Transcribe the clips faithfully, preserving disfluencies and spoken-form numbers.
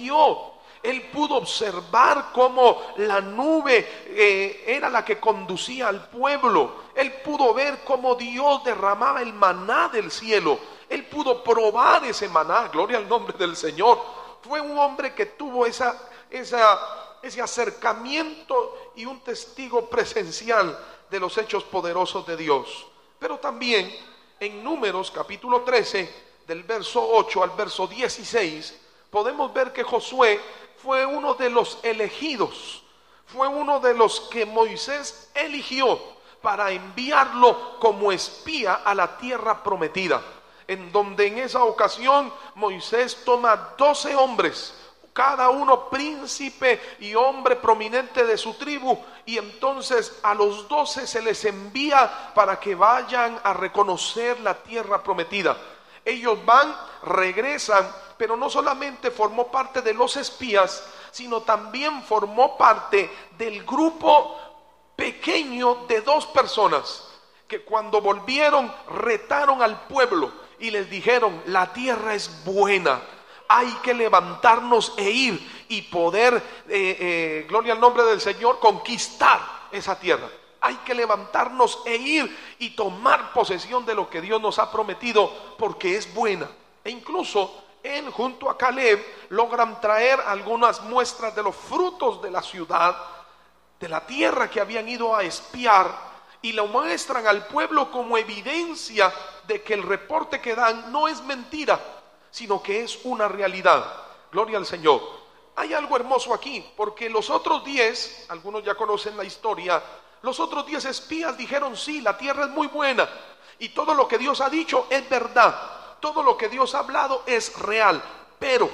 vio. Él pudo observar cómo la nube eh, era la que conducía al pueblo. Él pudo ver cómo Dios derramaba el maná del cielo. Él pudo probar ese maná, gloria al nombre del Señor. Fue un hombre que tuvo esa, esa, ese acercamiento y un testigo presencial de los hechos poderosos de Dios. Pero también en Números capítulo trece, del verso ocho al verso dieciséis, podemos ver que Josué fue uno de los elegidos, fue uno de los que Moisés eligió para enviarlo como espía a la tierra prometida, en donde en esa ocasión Moisés toma doce hombres, cada uno príncipe y hombre prominente de su tribu, y entonces a los doce se les envía para que vayan a reconocer la tierra prometida. Ellos van, regresan, pero no solamente formó parte de los espías, sino también formó parte del grupo pequeño de dos personas que cuando volvieron retaron al pueblo y les dijeron: la tierra es buena, hay que levantarnos e ir y poder, eh, eh, gloria al nombre del Señor, conquistar esa tierra. Hay que levantarnos e ir y tomar posesión de lo que Dios nos ha prometido, porque es buena. E incluso él junto a Caleb logran traer algunas muestras de los frutos de la ciudad, de la tierra que habían ido a espiar, y lo muestran al pueblo como evidencia de que el reporte que dan no es mentira, sino que es una realidad. Gloria al Señor. Hay algo hermoso aquí, porque los otros diez, algunos ya conocen la historia, los otros diez espías dijeron: sí, la tierra es muy buena y todo lo que Dios ha dicho es verdad, todo lo que Dios ha hablado es real, pero,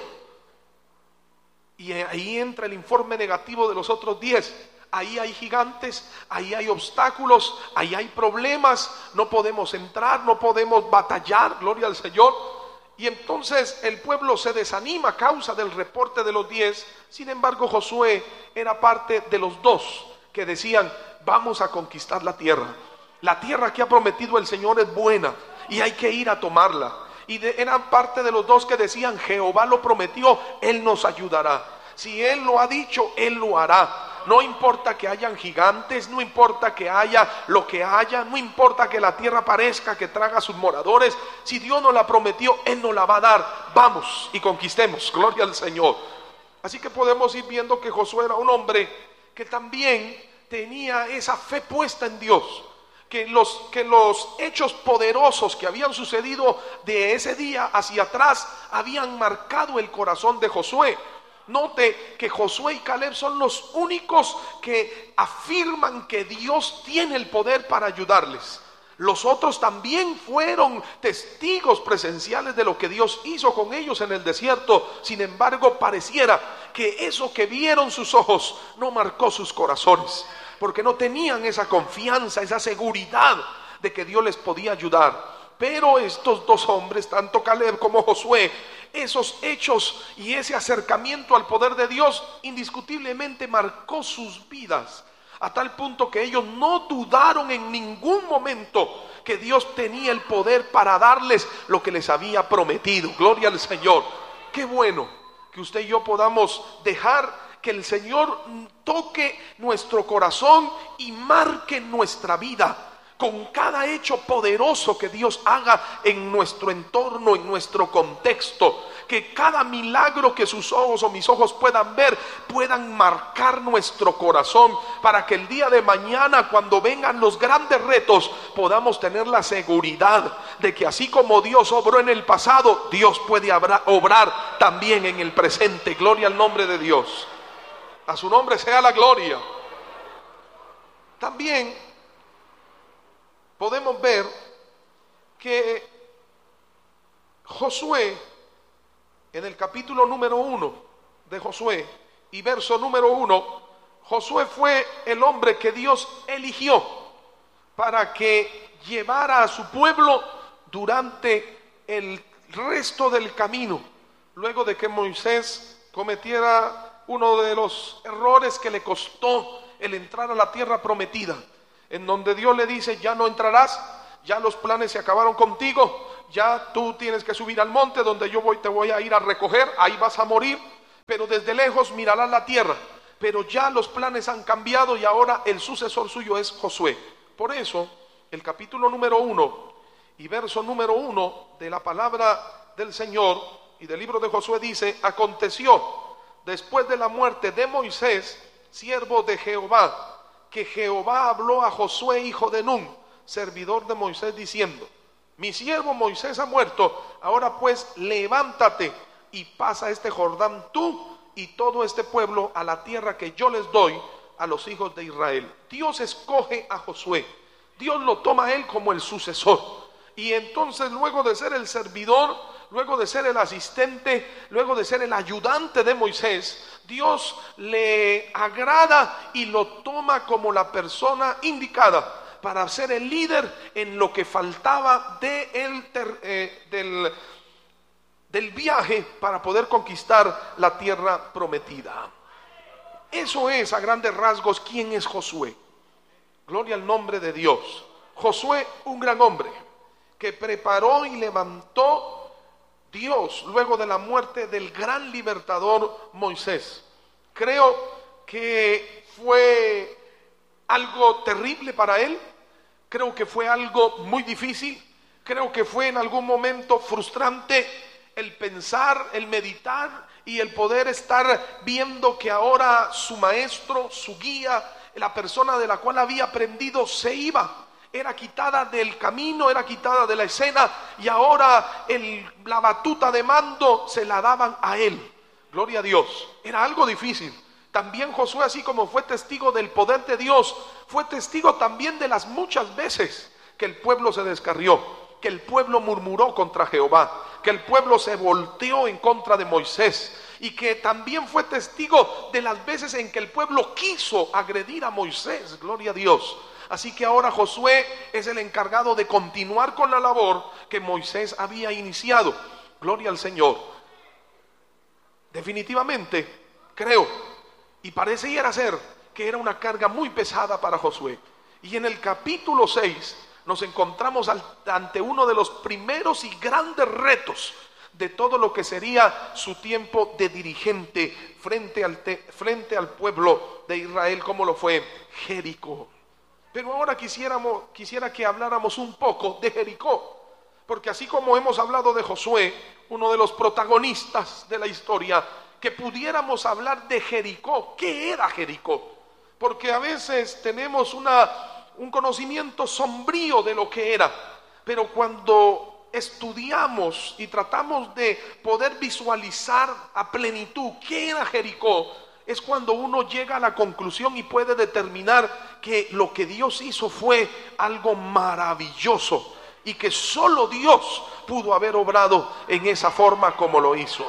y ahí entra el informe negativo de los otros diez: ahí hay gigantes, ahí hay obstáculos, ahí hay problemas, no podemos entrar, no podemos batallar, gloria al Señor. Y entonces el pueblo se desanima a causa del reporte de los diez. Sin embargo, Josué era parte de los dos que decían: vamos a conquistar la tierra. La tierra que ha prometido el Señor es buena y hay que ir a tomarla. Y de, eran parte de los dos que decían: Jehová lo prometió, Él nos ayudará. Si Él lo ha dicho, Él lo hará. No importa que hayan gigantes, no importa que haya lo que haya, no importa que la tierra parezca que traga a sus moradores. Si Dios nos la prometió, Él nos la va a dar. Vamos y conquistemos, gloria al Señor. Así que podemos ir viendo que Josué era un hombre que también tenía esa fe puesta en Dios, que los, que los hechos poderosos que habían sucedido de ese día hacia atrás habían marcado el corazón de Josué. Note que Josué y Caleb son los únicos que afirman que Dios tiene el poder para ayudarles. Los otros también fueron testigos presenciales de lo que Dios hizo con ellos en el desierto. Sin embargo, pareciera que eso que vieron sus ojos no marcó sus corazones, porque no tenían esa confianza, esa seguridad de que Dios les podía ayudar. Pero estos dos hombres, tanto Caleb como Josué, esos hechos y ese acercamiento al poder de Dios indiscutiblemente marcó sus vidas, a tal punto que ellos no dudaron en ningún momento que Dios tenía el poder para darles lo que les había prometido. Gloria al Señor. Qué bueno que usted y yo podamos dejar que el Señor toque nuestro corazón y marque nuestra vida con cada hecho poderoso que Dios haga en nuestro entorno, en nuestro contexto. Que cada milagro que sus ojos o mis ojos puedan ver, puedan marcar nuestro corazón, para que el día de mañana, cuando vengan los grandes retos, podamos tener la seguridad de que así como Dios obró en el pasado, Dios puede obrar también en el presente. Gloria al nombre de Dios. A su nombre sea la gloria. También podemos ver que Josué, en el capítulo número uno de Josué y verso número uno, Josué fue el hombre que Dios eligió para que llevara a su pueblo durante el resto del camino, luego de que Moisés cometiera uno de los errores que le costó el entrar a la tierra prometida, en donde Dios le dice: ya no entrarás, ya los planes se acabaron contigo, ya tú tienes que subir al monte donde yo voy, te voy a ir a recoger, ahí vas a morir. pero desde lejos mirarás la tierra. Pero ya los planes han cambiado y ahora el sucesor suyo es Josué. Por eso, el capítulo número uno y verso número uno de la palabra del Señor y del libro de Josué dice: aconteció después de la muerte de Moisés, siervo de Jehová, que Jehová habló a Josué, hijo de Nun, servidor de Moisés, diciendo: mi siervo Moisés ha muerto, ahora pues levántate y pasa este Jordán tú y todo este pueblo a la tierra que yo les doy a los hijos de Israel. Dios escoge a Josué, Dios lo toma a él como el sucesor, y entonces luego de ser el servidor, luego de ser el asistente, luego de ser el ayudante de Moisés, Dios le agrada y lo toma como la persona indicada para ser el líder en lo que faltaba de el ter, eh, del, del viaje para poder conquistar la tierra prometida. Eso es a grandes rasgos quién es Josué. Gloria al nombre de Dios. Josué, un gran hombre que preparó y levantó Dios luego de la muerte del gran libertador Moisés. Creo que fue algo terrible para él. Creo que fue algo muy difícil. Creo que fue en algún momento frustrante el pensar, el meditar y el poder estar viendo que ahora su maestro, su guía, la persona de la cual había aprendido se iba. Era quitada del camino, era quitada de la escena y ahora el, la batuta de mando se la daban a él. Gloria a Dios. Era algo difícil. También Josué, así como fue testigo del poder de Dios, fue testigo también de las muchas veces que el pueblo se descarrió, que el pueblo murmuró contra Jehová, que el pueblo se volteó en contra de Moisés, y que también fue testigo de las veces en que el pueblo quiso agredir a Moisés. Gloria a Dios. Así que ahora Josué es el encargado de continuar con la labor que Moisés había iniciado. Gloria al Señor. Definitivamente creo y pareciera ser que era una carga muy pesada para Josué. Y en el capítulo seis nos encontramos al, ante uno de los primeros y grandes retos de todo lo que sería su tiempo de dirigente frente al, te, frente al pueblo de Israel, como lo fue Jericó. Pero ahora quisiéramos, quisiera que habláramos un poco de Jericó, porque así como hemos hablado de Josué, uno de los protagonistas de la historia, que pudiéramos hablar de Jericó. ¿Qué era Jericó? Porque a veces tenemos una, un conocimiento sombrío de lo que era, pero cuando estudiamos y tratamos de poder visualizar a plenitud qué era Jericó, es cuando uno llega a la conclusión y puede determinar que lo que Dios hizo fue algo maravilloso y que solo Dios pudo haber obrado en esa forma como lo hizo.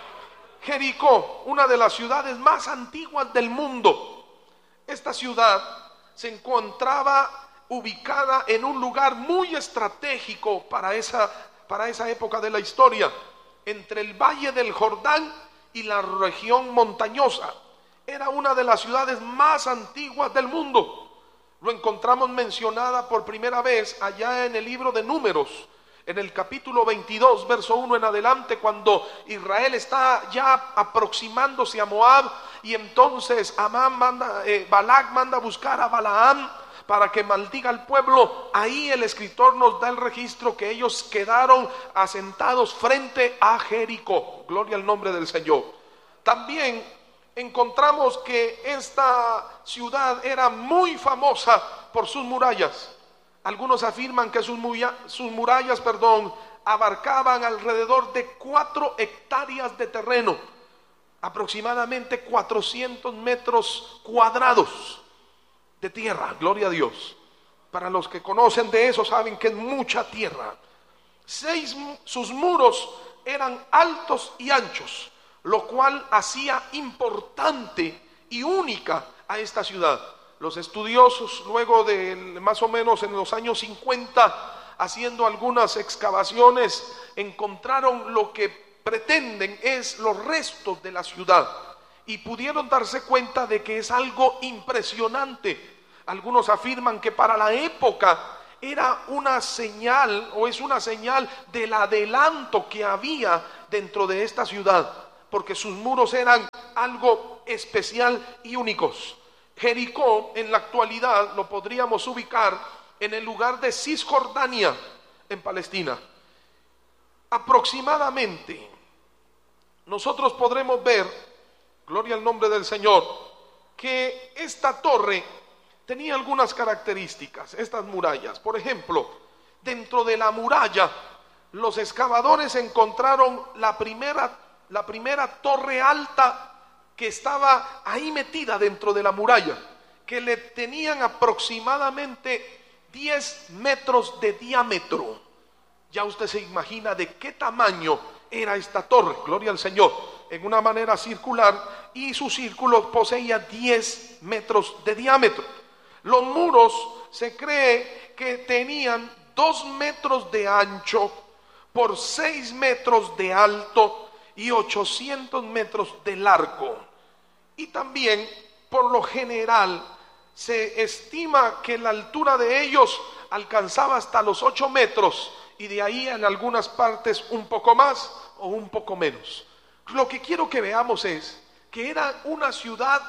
Jericó, una de las ciudades más antiguas del mundo. Esta ciudad se encontraba ubicada en un lugar muy estratégico para esa, para esa época de la historia, entre el valle del Jordán y la región montañosa. Era una de las ciudades más antiguas del mundo. Lo encontramos mencionada por primera vez allá en el libro de Números, en el capítulo veintidós, verso uno en adelante, cuando Israel está ya aproximándose a Moab, y entonces Amán manda, eh, Balac manda a buscar a Balaam para que maldiga al pueblo. Ahí el escritor nos da el registro que ellos quedaron asentados frente a Jericó. Gloria al nombre del Señor. También encontramos que esta ciudad era muy famosa por sus murallas. Algunos afirman que sus, murallas, sus murallas, perdón, abarcaban alrededor de cuatro hectáreas de terreno, aproximadamente cuatrocientos metros cuadrados de tierra. Gloria a Dios. Para los que conocen de eso saben que es mucha tierra. Seis, sus muros eran altos y anchos, lo cual hacía importante y única a esta ciudad. Los estudiosos, luego de más o menos en los años cincuenta, haciendo algunas excavaciones, encontraron lo que pretenden es los restos de la ciudad y pudieron darse cuenta de que es algo impresionante. Algunos afirman que para la época era una señal o es una señal del adelanto que había dentro de esta ciudad. porque sus muros eran algo especial y únicos. Jericó en la actualidad lo podríamos ubicar en el lugar de Cisjordania, en Palestina. Aproximadamente nosotros podremos ver, gloria al nombre del Señor, que esta torre tenía algunas características, estas murallas. Por ejemplo, dentro de la muralla, los excavadores encontraron la primera, la primera torre alta que estaba ahí metida dentro de la muralla, que le tenían aproximadamente diez metros de diámetro. Ya usted se imagina de qué tamaño era esta torre, gloria al Señor, en una manera circular, y su círculo poseía diez metros de diámetro. Los muros se cree que tenían dos metros de ancho por seis metros de alto y ochocientos metros de largo. Y también, por lo general, se estima que la altura de ellos alcanzaba hasta los ocho metros, y de ahí en algunas partes un poco más o un poco menos. Lo que quiero que veamos es que era una ciudad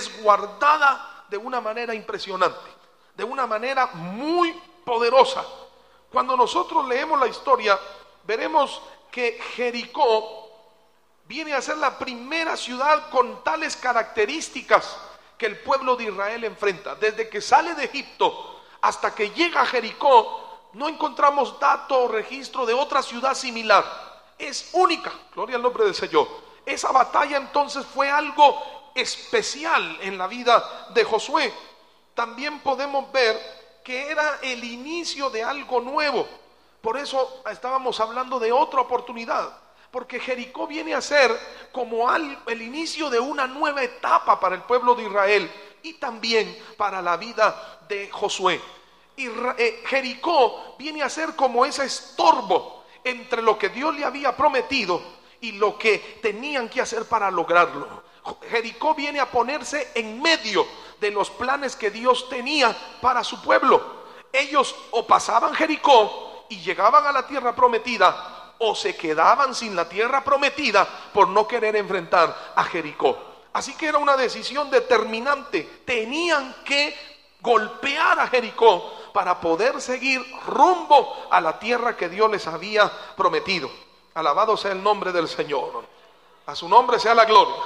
resguardada de una manera impresionante, de una manera muy poderosa. Cuando nosotros leemos la historia, veremos que Jericó viene a ser la primera ciudad con tales características que el pueblo de Israel enfrenta. Desde que sale de Egipto hasta que llega a Jericó, no encontramos dato o registro de otra ciudad similar. Es única, gloria al nombre del Señor. Esa batalla entonces fue algo especial en la vida de Josué. También podemos ver que era el inicio de algo nuevo. Por eso estábamos hablando de otra oportunidad, porque Jericó viene a ser como al, el inicio de una nueva etapa para el pueblo de Israel y también para la vida de Josué. Y eh, Jericó viene a ser como ese estorbo entre lo que Dios le había prometido y lo que tenían que hacer para lograrlo. Jericó viene a ponerse en medio de los planes que Dios tenía para su pueblo. Ellos o pasaban Jericó y llegaban a la tierra prometida, o se quedaban sin la tierra prometida por no querer enfrentar a Jericó. Así que era una decisión determinante. Tenían que golpear a Jericó para poder seguir rumbo a la tierra que Dios les había prometido. Alabado sea el nombre del Señor. A su nombre sea la gloria.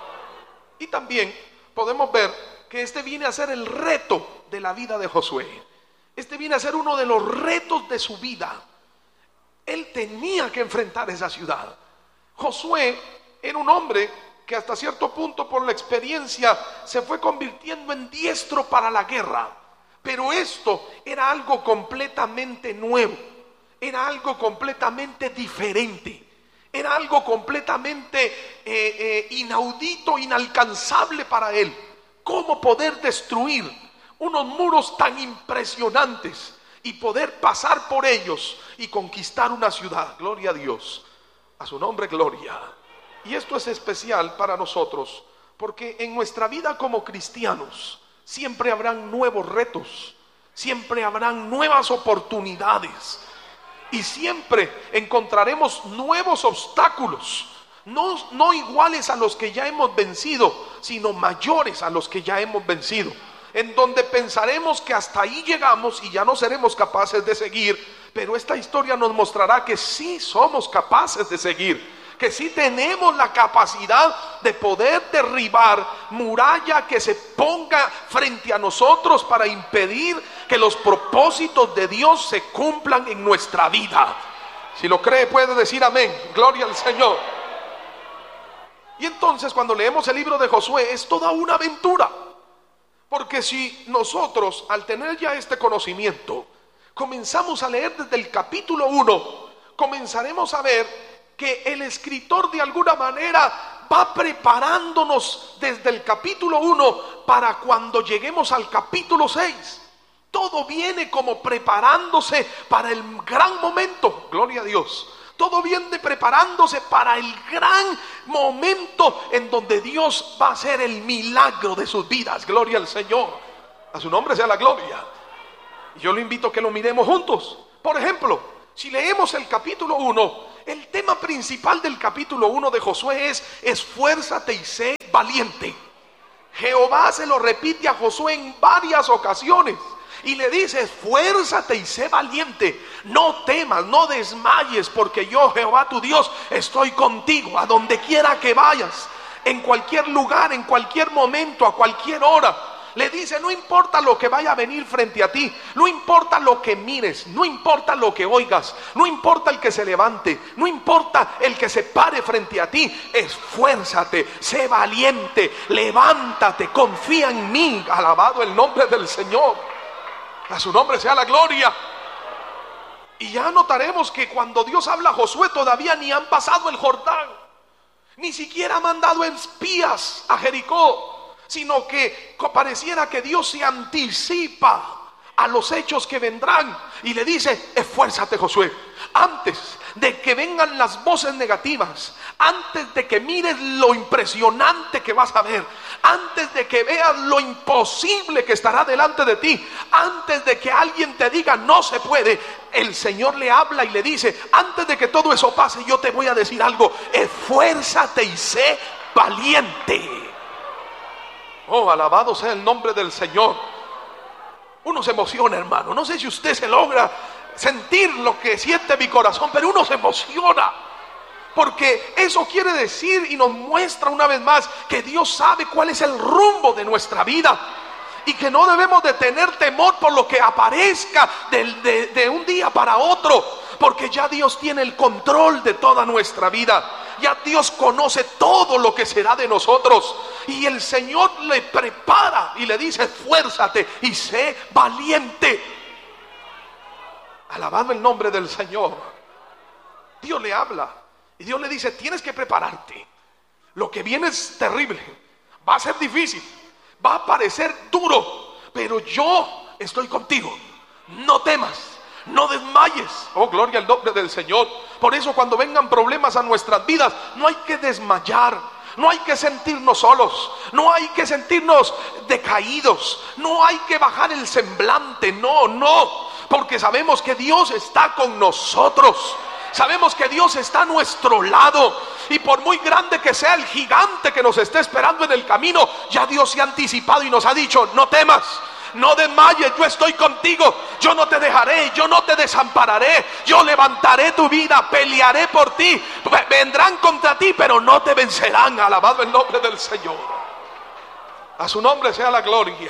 Y también podemos ver que este viene a ser el reto de la vida de Josué. Este viene a ser uno de los retos de su vida. Él tenía que enfrentar esa ciudad. Josué era un hombre que hasta cierto punto, por la experiencia, se fue convirtiendo en diestro para la guerra. Pero esto era algo completamente nuevo, era algo completamente diferente, era algo completamente eh, eh, inaudito, inalcanzable para él. ¿Cómo poder destruir unos muros tan impresionantes y poder pasar por ellos y conquistar una ciudad? Gloria a Dios, a su nombre gloria. Y esto es especial para nosotros, porque en nuestra vida como cristianos siempre habrán nuevos retos, siempre habrán nuevas oportunidades y siempre encontraremos nuevos obstáculos, no, no iguales a los que ya hemos vencido, sino mayores a los que ya hemos vencido, en donde pensaremos que hasta ahí llegamos y ya no seremos capaces de seguir, pero esta historia nos mostrará que sí somos capaces de seguir, que sí tenemos la capacidad de poder derribar muralla que se ponga frente a nosotros para impedir que los propósitos de Dios se cumplan en nuestra vida. Si lo cree puede decir amén, gloria al Señor. Y entonces cuando leemos el libro de Josué es toda una aventura, porque si nosotros al tener ya este conocimiento comenzamos a leer desde el capítulo uno, comenzaremos a ver que el escritor de alguna manera va preparándonos desde el capítulo uno para cuando lleguemos al capítulo seis. Todo viene como preparándose para el gran momento, gloria a Dios. Todo viene preparándose para el gran momento en donde Dios va a hacer el milagro de sus vidas, gloria al Señor. A su nombre sea la gloria. Yo le invito a que lo miremos juntos. Por ejemplo, si leemos el capítulo uno, el tema principal del capítulo uno de Josué es: esfuérzate y sé valiente. Jehová se lo repite a Josué en varias ocasiones y le dice: esfuérzate y sé valiente, no temas, no desmayes, porque yo, Jehová tu Dios, estoy contigo a donde quiera que vayas, en cualquier lugar, en cualquier momento, a cualquier hora. Le dice: no importa lo que vaya a venir frente a ti, no importa lo que mires, no importa lo que oigas, no importa el que se levante, no importa el que se pare frente a ti, esfuérzate, sé valiente, levántate, confía en mí. Alabado el nombre del Señor, a su nombre sea la gloria. Y ya notaremos que cuando Dios habla a Josué, todavía ni han pasado el Jordán, ni siquiera ha mandado espías a Jericó, sino que pareciera que Dios se anticipa a los hechos que vendrán y le dice: esfuérzate, Josué, antes de que vengan las voces negativas, antes de que mires lo impresionante que vas a ver, antes de que veas lo imposible que estará delante de ti, antes de que alguien te diga no se puede, el Señor le habla y le dice: antes de que todo eso pase, yo te voy a decir algo, esfuérzate y sé valiente. Oh, alabado sea el nombre del Señor. Uno se emociona, hermano. No sé si usted se logra sentir lo que siente mi corazón, pero uno se emociona, porque eso quiere decir y nos muestra una vez más que Dios sabe cuál es el rumbo de nuestra vida y que no debemos de tener temor por lo que aparezca de, de, de un día para otro, porque ya Dios tiene el control de toda nuestra vida. Ya Dios conoce todo lo que será de nosotros, y el Señor le prepara y le dice: esfuérzate y sé valiente. Alabado el nombre del Señor. Dios le habla y Dios le dice: tienes que prepararte. Lo que viene es terrible, va a ser difícil, va a parecer duro, pero yo estoy contigo. No temas, no desmayes. Oh, gloria al nombre del Señor. Por eso cuando vengan problemas a nuestras vidas, no hay que desmayar, no hay que sentirnos solos, no hay que sentirnos decaídos, no hay que bajar el semblante. No, no, porque sabemos que Dios está con nosotros, sabemos que Dios está a nuestro lado, y por muy grande que sea el gigante que nos esté esperando en el camino, ya Dios se ha anticipado y nos ha dicho: no temas, no desmayes, yo estoy contigo, yo no te dejaré, yo no te desampararé, yo levantaré tu vida, pelearé por ti, vendrán contra ti, pero no te vencerán. Alabado el nombre del Señor, a su nombre sea la gloria.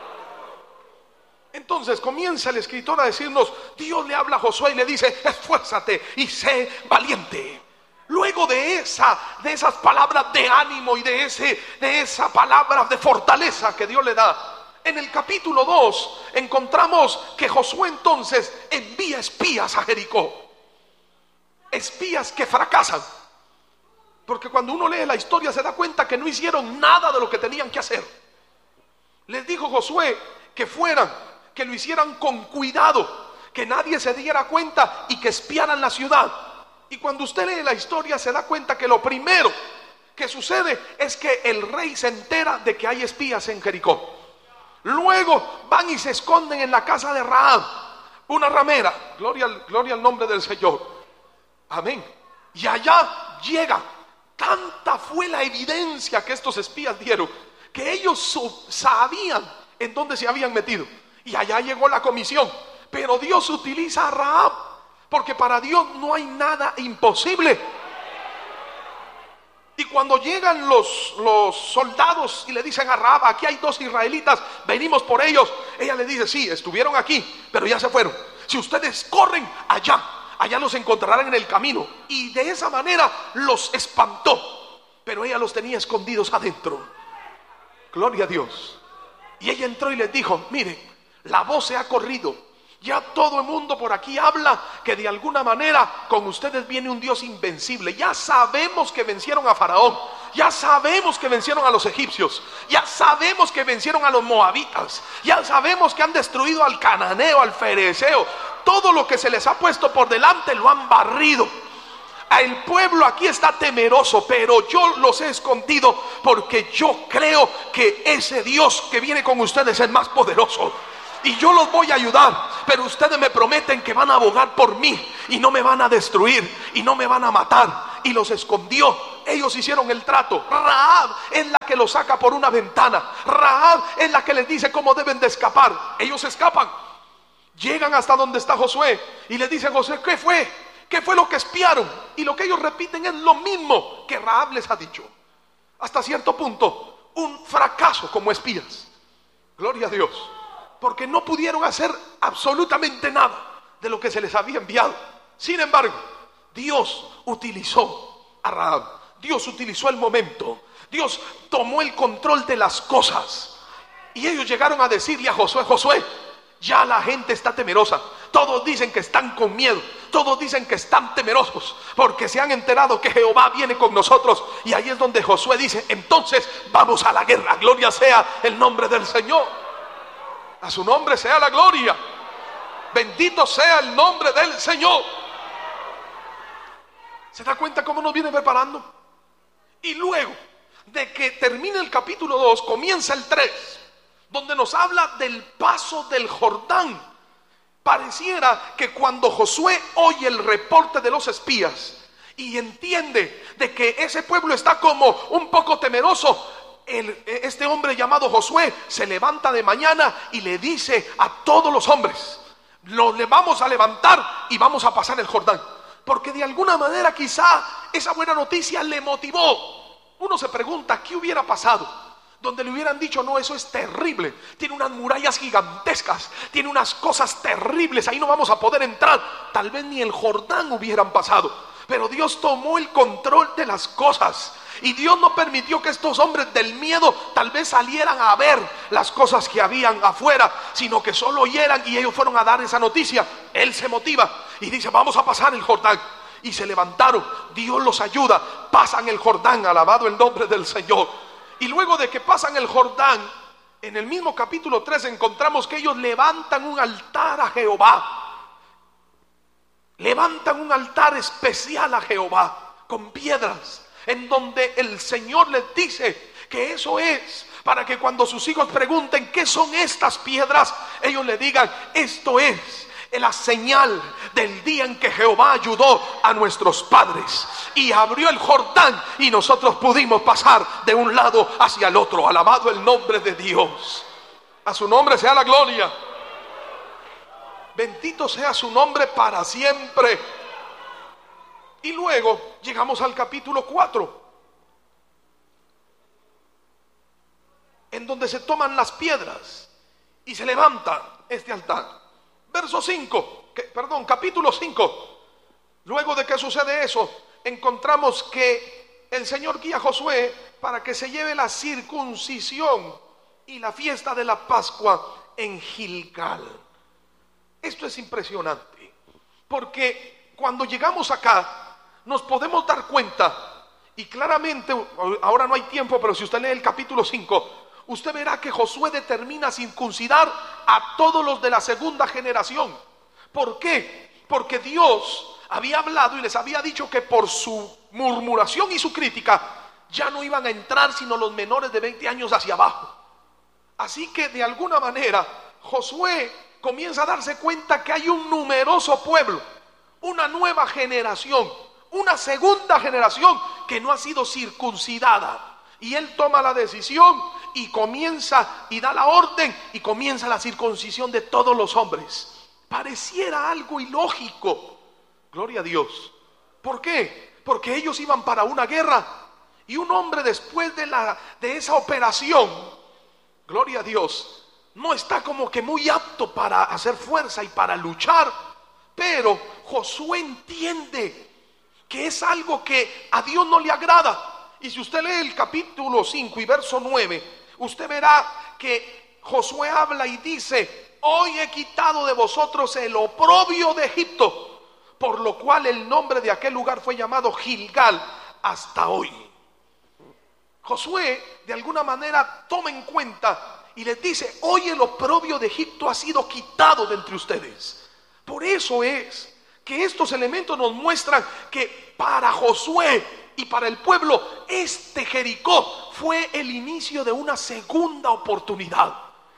Entonces comienza el escritor a decirnos: Dios le habla a Josué y le dice: esfuérzate y sé valiente. Luego de esa, de esas palabras de ánimo y de ese, de esa palabra de fortaleza que Dios le da, en el capítulo dos encontramos que Josué entonces envía espías a Jericó. Espías que fracasan, porque cuando uno lee la historia se da cuenta que no hicieron nada de lo que tenían que hacer. Les dijo Josué que fueran, que lo hicieran con cuidado, que nadie se diera cuenta y que espiaran la ciudad. Y cuando usted lee la historia se da cuenta que lo primero que sucede es que el rey se entera de que hay espías en Jericó. Luego van y se esconden en la casa de Rahab, una ramera. Gloria al, gloria al nombre del Señor. Amén. Y allá llega. Tanta fue la evidencia que estos espías dieron, que ellos sabían en dónde se habían metido. Y allá llegó la comisión. Pero Dios utiliza a Rahab, porque para Dios no hay nada imposible. Y cuando llegan los, los soldados y le dicen a Rahab: aquí hay dos israelitas, venimos por ellos, ella le dice: sí, estuvieron aquí, pero ya se fueron. Si ustedes corren allá, allá los encontrarán en el camino. Y de esa manera los espantó, pero ella los tenía escondidos adentro. Gloria a Dios. Y ella entró y les dijo: miren, la voz se ha corrido, ya todo el mundo por aquí habla que de alguna manera con ustedes viene un Dios invencible. Ya sabemos que vencieron a Faraón, ya sabemos que vencieron a los egipcios, ya sabemos que vencieron a los moabitas, ya sabemos que han destruido al cananeo, al fereceo. Todo lo que se les ha puesto por delante lo han barrido. El pueblo aquí está temeroso, pero yo los he escondido porque yo creo que ese Dios que viene con ustedes es más poderoso. y yo los voy a ayudar, pero ustedes me prometen que van a abogar por mí y no me van a destruir y no me van a matar. Y los escondió. Ellos hicieron el trato. Rahab es la que los saca por una ventana. Rahab es la que les dice cómo deben de escapar. Ellos escapan, llegan hasta donde está Josué y le dicen: Josué, ¿qué fue? ¿Qué fue lo que espiaron? Y lo que ellos repiten es lo mismo que Rahab les ha dicho. Hasta cierto punto, un fracaso como espías. Gloria a Dios. Porque no pudieron hacer absolutamente nada de lo que se les había enviado. Sin embargo, Dios utilizó a Rahab. Dios utilizó el momento. Dios tomó el control de las cosas. Y ellos llegaron a decirle a Josué: Josué, ya la gente está temerosa. Todos dicen que están con miedo. Todos dicen que están temerosos porque se han enterado que Jehová viene con nosotros. Y ahí es donde Josué dice: entonces vamos a la guerra. Gloria sea el nombre del Señor. A su nombre sea la gloria. Bendito sea el nombre del Señor. ¿Se da cuenta cómo nos viene preparando? Y luego de que termine el capítulo dos, comienza el tres, donde nos habla del paso del Jordán. Pareciera que cuando Josué oye el reporte de los espías y entiende de que ese pueblo está como un poco temeroso, el, este hombre llamado Josué se levanta de mañana y le dice a todos los hombres: nos le vamos a levantar y vamos a pasar el Jordán. Porque de alguna manera quizá esa buena noticia le motivó. Uno se pregunta qué hubiera pasado donde le hubieran dicho: no, eso es terrible, tiene unas murallas gigantescas, tiene unas cosas terribles, ahí no vamos a poder entrar. Tal vez ni el Jordán hubieran pasado. Pero Dios tomó el control de las cosas y Dios no permitió que estos hombres del miedo tal vez salieran a ver las cosas que habían afuera, sino que solo oyeran y ellos fueron a dar esa noticia. Él se motiva y dice: vamos a pasar el Jordán. Y se levantaron, Dios los ayuda, pasan el Jordán, alabado el nombre del Señor. Y luego de que pasan el Jordán, en el mismo capítulo tres encontramos que ellos levantan un altar a Jehová. Levantan un altar especial a Jehová con piedras, en donde el Señor les dice que eso es para que cuando sus hijos pregunten qué son estas piedras, ellos le digan: esto es la señal del día en que Jehová ayudó a nuestros padres y abrió el Jordán y nosotros pudimos pasar de un lado hacia el otro. Alabado el nombre de Dios. A su nombre sea la gloria. Bendito sea su nombre para siempre. Y luego llegamos al capítulo cuatro, en donde se toman las piedras y se levanta este altar. Verso cinco, que, perdón, capítulo cinco. Luego de que sucede eso, encontramos que el Señor guía a Josué para que se lleve la circuncisión y la fiesta de la Pascua en Gilgal. Esto es impresionante, porque cuando llegamos acá nos podemos dar cuenta, y claramente, ahora no hay tiempo, pero si usted lee el capítulo cinco, usted verá que Josué determina circuncidar a todos los de la segunda generación. ¿Por qué? Porque Dios había hablado y les había dicho que por su murmuración y su crítica ya no iban a entrar sino los menores de veinte años hacia abajo. Así que de alguna manera Josué comienza a darse cuenta que hay un numeroso pueblo, una nueva generación, una segunda generación que no ha sido circuncidada. Y él toma la decisión y comienza y da la orden y comienza la circuncisión de todos los hombres. Pareciera algo ilógico. Gloria a Dios. ¿Por qué? Porque ellos iban para una guerra y un hombre después de, la, de esa operación, gloria a Dios, no está como que muy apto para hacer fuerza y para luchar. Pero Josué entiende que es algo que a Dios no le agrada. Y si usted lee el capítulo cinco y verso nueve, usted verá que Josué habla y dice: hoy he quitado de vosotros el oprobio de Egipto, por lo cual el nombre de aquel lugar fue llamado Gilgal hasta hoy. Josué de alguna manera toma en cuenta y les dice: hoy el oprobio de Egipto ha sido quitado de entre ustedes. Por eso es que estos elementos nos muestran que para Josué y para el pueblo, este Jericó fue el inicio de una segunda oportunidad.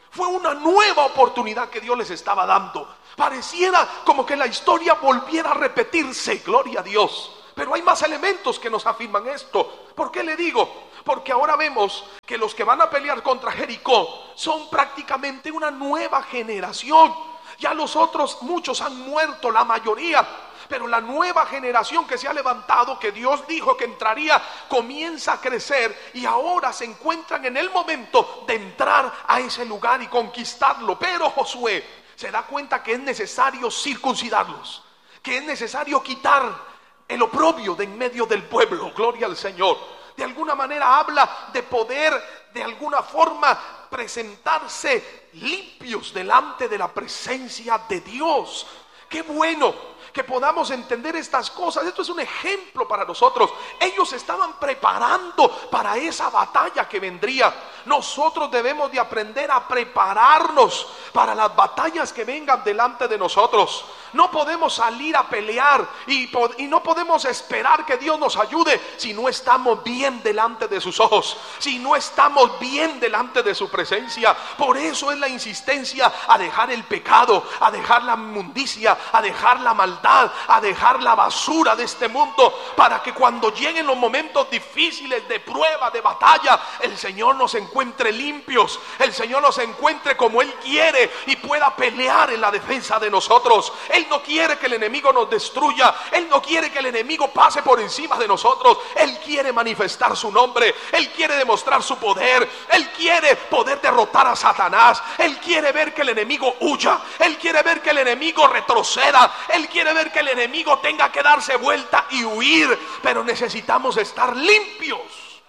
Fue una nueva oportunidad que Dios les estaba dando. Pareciera como que la historia volviera a repetirse, gloria a Dios. Pero hay más elementos que nos afirman esto. ¿Por qué le digo? Porque ahora vemos que los que van a pelear contra Jericó son prácticamente una nueva generación. Ya los otros, muchos han muerto, la mayoría. Pero la nueva generación que se ha levantado, que Dios dijo que entraría, comienza a crecer y ahora se encuentran en el momento de entrar a ese lugar y conquistarlo. Pero Josué se da cuenta que es necesario circuncidarlos, que es necesario quitar el oprobio de en medio del pueblo. Gloria al Señor. De alguna manera habla de poder, de alguna forma, presentarse limpios delante de la presencia de Dios. Qué bueno que podamos entender estas cosas. Esto es un ejemplo para nosotros. Ellos estaban preparando para esa batalla que vendría. Nosotros debemos de aprender a prepararnos para las batallas que vengan delante de nosotros. No podemos salir a pelear y, y no podemos esperar que Dios nos ayude si no estamos bien delante de sus ojos, si no estamos bien delante de su presencia. Por eso es la insistencia a dejar el pecado, a dejar la inmundicia, a dejar la maldad, a dejar la basura de este mundo, para que cuando lleguen los momentos difíciles de prueba, de batalla, el Señor nos encuentre limpios, el Señor nos encuentre como Él quiere y pueda pelear en la defensa de nosotros. Él no quiere que el enemigo nos destruya, Él no quiere que el enemigo pase por encima de nosotros. Él quiere manifestar su nombre, Él quiere demostrar su poder, Él quiere poder derrotar a Satanás, Él quiere ver que el enemigo huya, Él quiere ver que el enemigo retroceda, Él quiere ver que el enemigo tenga que darse vuelta y huir. Pero necesitamos estar limpios.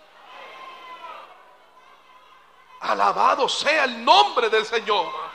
Alabado sea el nombre del Señor.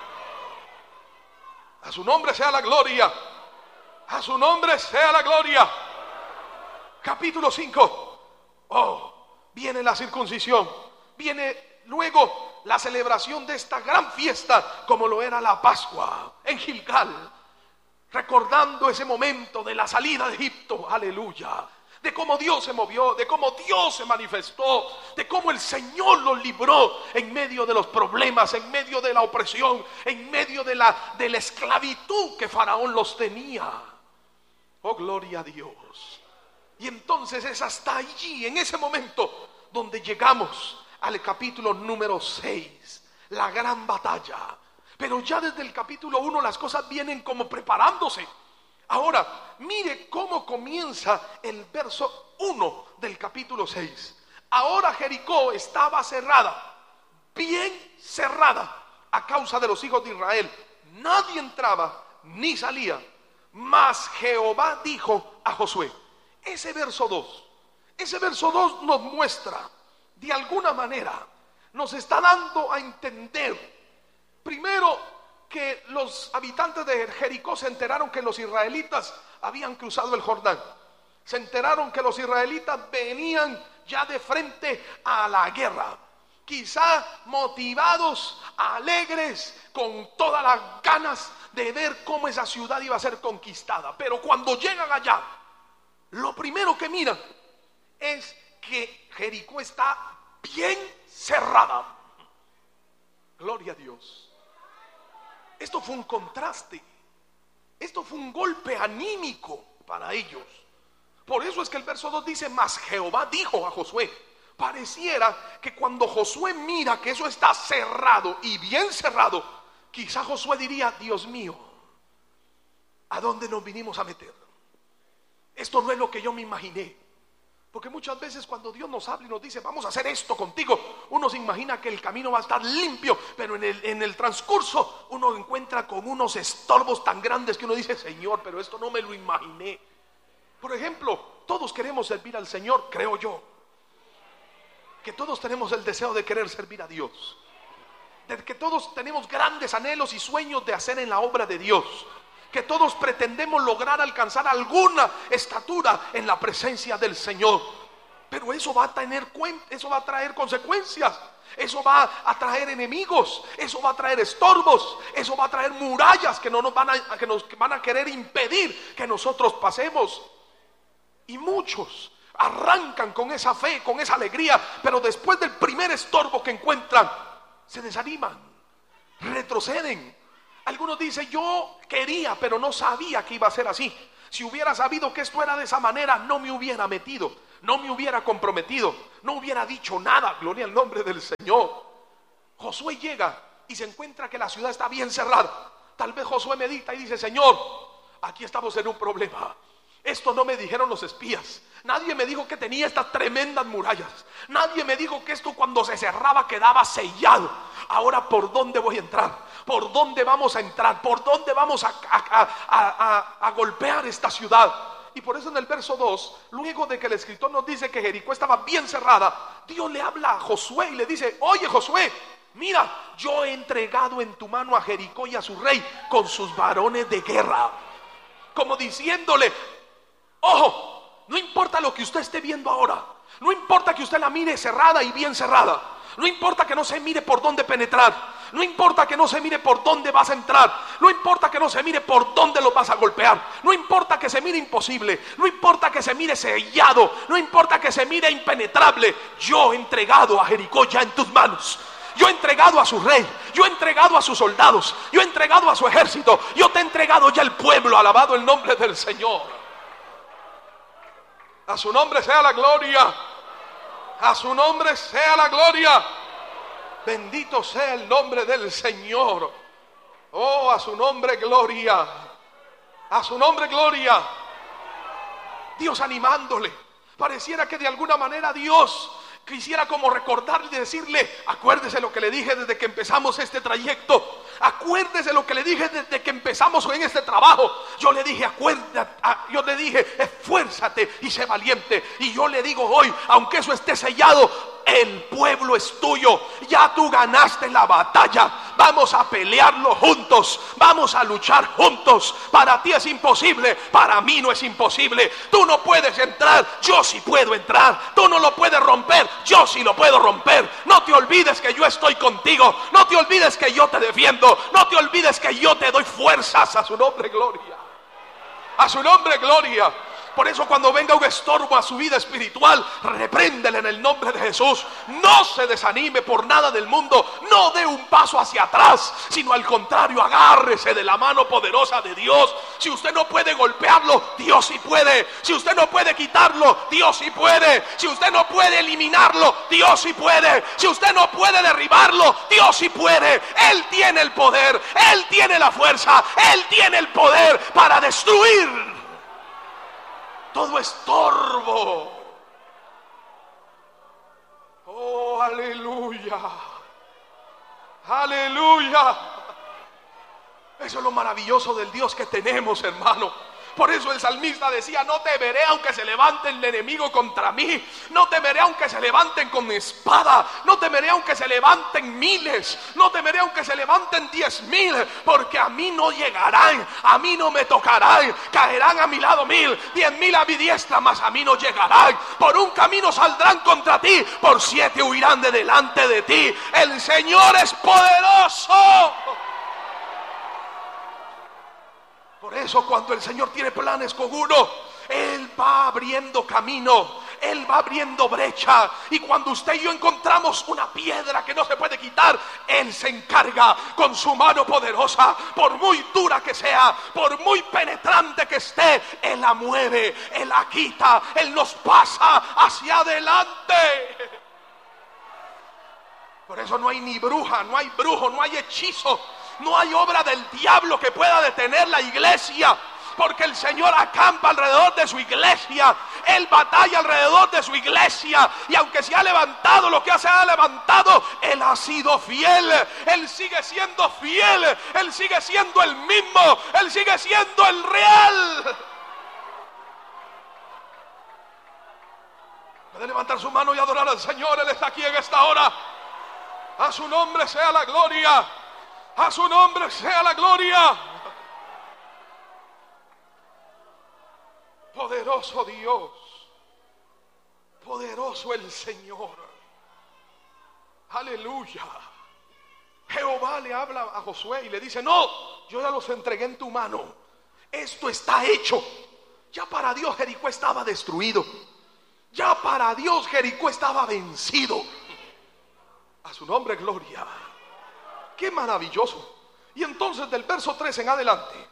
A su nombre sea la gloria. A su nombre sea la gloria. Capítulo cinco. Oh, viene la circuncisión. Viene luego la celebración de esta gran fiesta, como lo era la Pascua en Gilgal. Recordando ese momento de la salida de Egipto. Aleluya. De cómo Dios se movió, de cómo Dios se manifestó, de cómo el Señor los libró en medio de los problemas, en medio de la opresión, en medio de la, de la esclavitud que Faraón los tenía. Oh, gloria a Dios. Y entonces es hasta allí, en ese momento, donde llegamos al capítulo número seis, la gran batalla. Pero ya desde el capítulo uno las cosas vienen como preparándose. Ahora, mire cómo comienza el verso uno del capítulo seis. Ahora Jericó estaba cerrada, bien cerrada, a causa de los hijos de Israel. Nadie entraba ni salía. Mas Jehová dijo a Josué. Ese verso dos, ese verso dos nos muestra, de alguna manera, nos está dando a entender, primero, que los habitantes de Jericó se enteraron que los israelitas habían cruzado el Jordán. Se enteraron que los israelitas venían ya de frente a la guerra, quizá motivados, alegres, con todas las ganas de ver cómo esa ciudad iba a ser conquistada. Pero cuando llegan allá, lo primero que miran es que Jericó está bien cerrada. Gloria a Dios. Esto fue un contraste. Esto fue un golpe anímico para ellos. Por eso es que el verso dos dice: mas Jehová dijo a Josué. Pareciera que cuando Josué mira que eso está cerrado y bien cerrado, quizá Josué diría: Dios mío, ¿a dónde nos vinimos a meter? Esto no es lo que yo me imaginé. Porque muchas veces cuando Dios nos habla y nos dice: vamos a hacer esto contigo, uno se imagina que el camino va a estar limpio, pero en el, en el transcurso uno encuentra con unos estorbos tan grandes que uno dice: Señor, pero esto no me lo imaginé. Por ejemplo, todos queremos servir al Señor, creo yo, que todos tenemos el deseo de querer servir a Dios, de que todos tenemos grandes anhelos y sueños de hacer en la obra de Dios, que todos pretendemos lograr alcanzar alguna estatura en la presencia del Señor. Pero eso va a tener eso va a traer consecuencias, eso va a traer enemigos, eso va a traer estorbos, eso va a traer murallas que no nos van a, que nos van a querer impedir que nosotros pasemos. Y muchos arrancan con esa fe, con esa alegría, pero después del primer estorbo que encuentran, se desaniman. retroceden. Algunos dicen, yo quería, pero no sabía que iba a ser así. Si hubiera sabido que esto era de esa manera, no me hubiera metido, no me hubiera comprometido, no hubiera dicho nada. Gloria al nombre del Señor. Josué llega y se encuentra que la ciudad está bien cerrada. Tal vez Josué medita y dice, Señor, aquí estamos en un problema. Esto no me dijeron los espías. Nadie me dijo que tenía estas tremendas murallas. Nadie me dijo que esto cuando se cerraba quedaba sellado. Ahora, ¿por dónde voy a entrar? ¿Por dónde vamos a entrar? ¿Por dónde vamos a, a, a, a, a golpear esta ciudad? Y por eso en el verso dos, luego de que el escritor nos dice que Jericó estaba bien cerrada, Dios le habla a Josué y le dice, oye Josué, mira, yo he entregado en tu mano a Jericó y a su rey con sus varones de guerra. Como diciéndole, ojo, no importa lo que usted esté viendo ahora, no importa que usted la mire cerrada y bien cerrada, no importa que no se mire por dónde penetrar, no importa que no se mire por dónde vas a entrar, no importa que no se mire por dónde los vas a golpear, no importa que se mire imposible, no importa que se mire sellado, no importa que se mire impenetrable, yo he entregado a Jericó ya en tus manos. Yo he entregado a su rey, yo he entregado a sus soldados, yo he entregado a su ejército, yo te he entregado ya el pueblo. Alabado el nombre del Señor. A su nombre sea la gloria, a su nombre sea la gloria. Bendito sea el nombre del Señor. Oh, a su nombre gloria, a su nombre gloria. Dios animándole. Pareciera que de alguna manera Dios quisiera como recordarle y decirle, acuérdese lo que le dije desde que empezamos este trayecto. Acuérdese lo que le dije desde que empezamos en este trabajo. Yo le dije, acuérdate, yo le dije, esfuérzate y sé valiente. Y yo le digo hoy, aunque eso esté sellado, el pueblo es tuyo. Ya tú ganaste la batalla. Vamos a pelearlo juntos. Vamos a luchar juntos. Para ti es imposible, para mí no es imposible. Tú no puedes entrar, yo sí puedo entrar. Tú no lo puedes romper, yo sí lo puedo romper. No te olvides que yo estoy contigo. No te olvides que yo te defiendo. No te olvides que yo te doy fuerzas. A su nombre gloria, a su nombre gloria. Por eso cuando venga un estorbo a su vida espiritual, repréndele en el nombre de Jesús. No se desanime por nada del mundo. No dé un paso hacia atrás, sino al contrario, agárrese de la mano poderosa de Dios. Si usted no puede golpearlo, Dios sí puede. Si usted no puede quitarlo, Dios sí puede. Si usted no puede eliminarlo, Dios sí puede. Si usted no puede derribarlo, Dios sí puede. Él tiene el poder, Él tiene la fuerza, Él tiene el poder para destruir todo estorbo. Oh, aleluya, aleluya. Eso es lo maravilloso del Dios que tenemos, hermano. Por eso el salmista decía, no temeré aunque se levante el enemigo contra mí. No temeré aunque se levanten con espada. No temeré aunque se levanten miles. No temeré aunque se levanten diez mil. Porque a mí no llegarán, a mí no me tocarán. Caerán a mi lado mil, diez mil a mi diestra, mas a mí no llegarán. Por un camino saldrán contra ti, por siete huirán de delante de ti. El Señor es poderoso. Por eso cuando el Señor tiene planes con uno, Él va abriendo camino, Él va abriendo brecha. Y cuando usted y yo encontramos una piedra que no se puede quitar, Él se encarga con su mano poderosa. Por muy dura que sea, por muy penetrante que esté, Él la mueve, Él la quita, Él nos pasa hacia adelante. Por eso no hay ni bruja, no hay brujo, no hay hechizo, no hay obra del diablo que pueda detener la iglesia. Porque el Señor acampa alrededor de su iglesia. Él batalla alrededor de su iglesia. Y aunque se ha levantado lo que se ha levantado, Él ha sido fiel. Él sigue siendo fiel. Él sigue siendo el mismo. Él sigue siendo el real. Puede levantar su mano y adorar al Señor. Él está aquí en esta hora. A su nombre sea la gloria. A su nombre sea la gloria. Poderoso Dios. Poderoso el Señor. Aleluya. Jehová le habla a Josué y le dice, no, yo ya los entregué en tu mano. Esto está hecho. Ya para Dios Jericó estaba destruido. Ya para Dios Jericó estaba vencido. A su nombre gloria. Qué maravilloso. Y entonces del verso tres en adelante,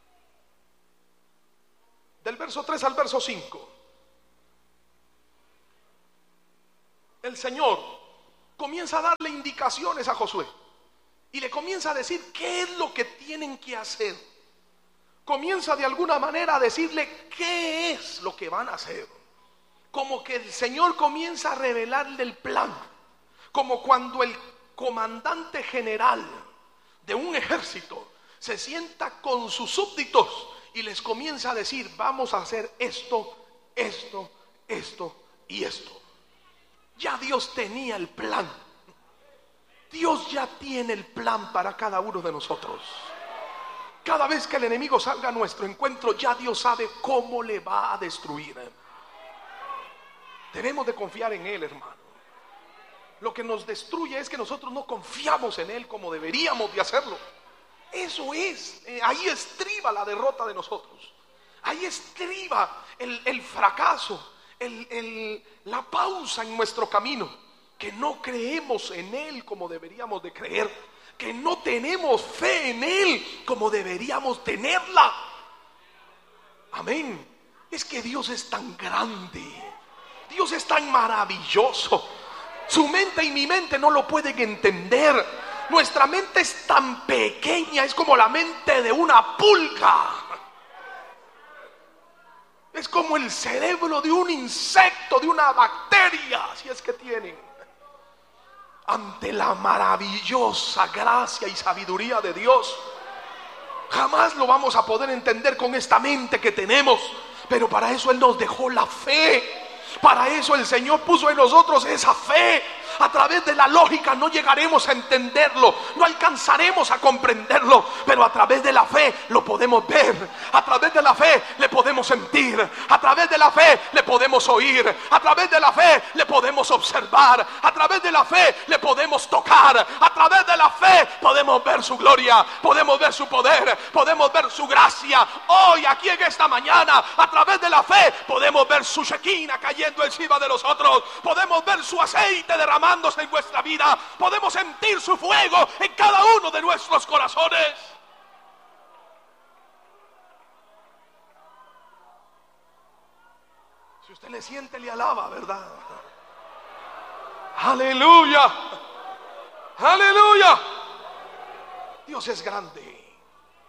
del verso tres al verso cinco, el Señor comienza a darle indicaciones a Josué y le comienza a decir qué es lo que tienen que hacer. Comienza de alguna manera a decirle qué es lo que van a hacer. Como que el Señor comienza a revelarle el plan. Como cuando el comandante general de un ejército se sienta con sus súbditos y les comienza a decir: vamos a hacer esto, esto, esto y esto. Ya Dios tenía el plan. Dios ya tiene el plan para cada uno de nosotros. Cada vez que el enemigo salga a nuestro encuentro, ya Dios sabe cómo le va a destruir. Debemos de confiar en Él, hermano. Lo que nos destruye es que nosotros no confiamos en Él como deberíamos de hacerlo. Eso es, eh, ahí estriba la derrota de nosotros. Ahí estriba el, el fracaso, el, el, la pausa en nuestro camino. Que no creemos en Él como deberíamos de creer. Que no tenemos fe en Él como deberíamos tenerla. Amén. Es que Dios es tan grande. Dios es tan maravilloso. Su mente y mi mente no lo pueden entender. Nuestra mente es tan pequeña, es como la mente de una pulga. Es como el cerebro de un insecto, de una bacteria, si es que tienen. Ante la maravillosa gracia y sabiduría de Dios, jamás lo vamos a poder entender con esta mente que tenemos. Pero para eso Él nos dejó la fe. Para eso el Señor puso en nosotros esa fe. A través de la lógica no llegaremos a entenderlo, no alcanzaremos a comprenderlo, pero a través de la fe lo podemos ver. A través de la fe le podemos sentir. A través de la fe le podemos oír. A través de la fe le podemos observar. A través de la fe le podemos tocar. A través de la fe podemos ver su gloria, podemos ver su poder, podemos ver su gracia. Hoy aquí en esta mañana, a través de la fe podemos ver su Shekinah cayendo encima de nosotros. Podemos ver su aceite derramado en nuestra vida. Podemos sentir su fuego en cada uno de nuestros corazones. Si usted le siente, le alaba, ¿verdad? Aleluya. Aleluya. Dios es grande.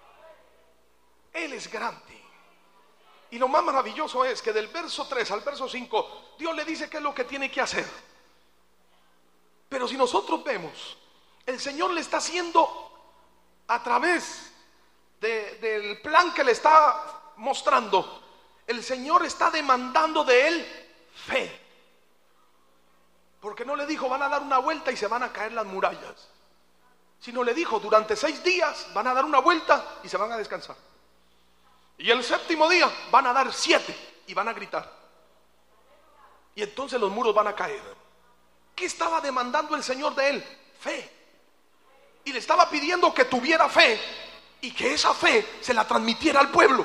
Él es grande. Y lo más maravilloso es que del verso tres al verso cinco Dios le dice qué es lo que tiene que hacer. Pero si nosotros vemos, el Señor le está haciendo a través de, del plan que le está mostrando, el Señor está demandando de él fe. Porque no le dijo van a dar una vuelta y se van a caer las murallas, sino le dijo durante seis días van a dar una vuelta y se van a descansar. Y el séptimo día van a dar siete y van a gritar. Y entonces los muros van a caer. ¿Qué estaba demandando el Señor de él? Fe. Y le estaba pidiendo que tuviera fe y que esa fe se la transmitiera al pueblo.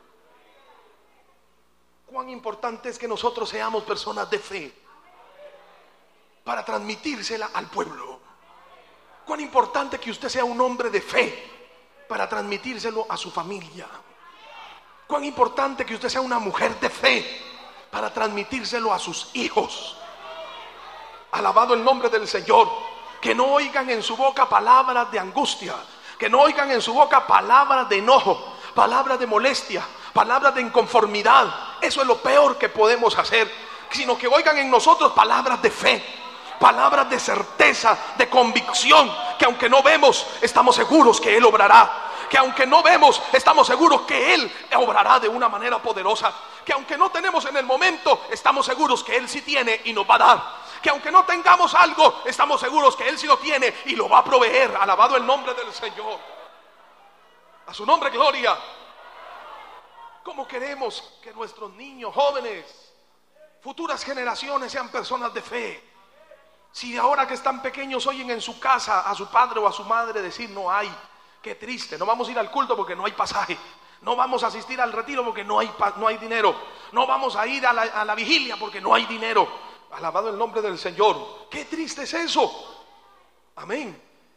Cuán importante es que nosotros seamos personas de fe para transmitírsela al pueblo. Cuán importante que usted sea un hombre de fe para transmitírselo a su familia. Cuán importante que usted sea una mujer de fe para transmitírselo a sus hijos. Alabado el nombre del Señor. Que no oigan en su boca palabras de angustia, que no oigan en su boca palabras de enojo, palabras de molestia, palabras de inconformidad. Eso es lo peor que podemos hacer. Sino que oigan en nosotros palabras de fe, palabras de certeza, de convicción, que aunque no vemos, estamos seguros que Él obrará. Que aunque no vemos, estamos seguros que Él obrará de una manera poderosa. Que aunque no tenemos en el momento, estamos seguros que Él sí tiene y nos va a dar. Que aunque no tengamos algo, estamos seguros que Él sí lo tiene y lo va a proveer. Alabado el nombre del Señor. A su nombre gloria. ¿Cómo queremos que nuestros niños, jóvenes, futuras generaciones sean personas de fe? Si ahora que están pequeños oyen en su casa a su padre o a su madre decir no hay, qué triste, no vamos a ir al culto porque no hay pasaje, no vamos a asistir al retiro porque no hay, no hay dinero, no vamos a ir a la, a la vigilia porque no hay dinero. Alabado el nombre del Señor. Qué triste es eso. Amén.